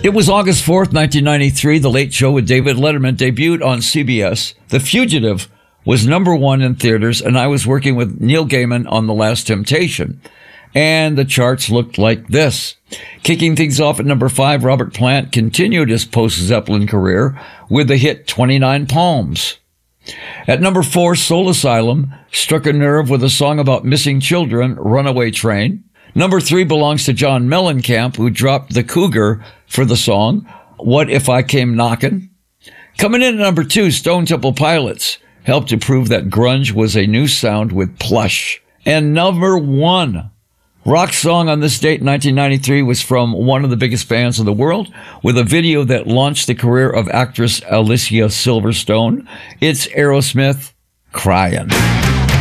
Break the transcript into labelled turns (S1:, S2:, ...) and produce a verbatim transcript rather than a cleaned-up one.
S1: It was August fourth, nineteen ninety-three. The Late Show with David Letterman debuted on C B S. The Fugitive was number one in theaters, and I was working with Neil Gaiman on The Last Temptation. And the charts looked like this. Kicking things off at number five, Robert Plant continued his post-Zeppelin career with the hit twenty-nine Palms. At number four, Soul Asylum struck a nerve with a song about missing children, Runaway Train. Number three belongs to John Mellencamp, who dropped the Cougar for the song, What If I Came Knockin'? Coming in at number two, Stone Temple Pilots helped to prove that grunge was a new sound with Plush. And number one, rock song on this date in nineteen ninety-three was from one of the biggest bands in the world with a video that launched the career of actress Alicia Silverstone. It's Aerosmith, Crying.